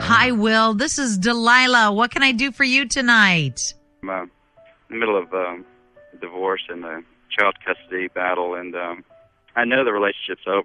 Hi, Will. This is Delilah. What can I do for you tonight? I'm in the middle of divorce and a child custody battle, and I know the relationship's over.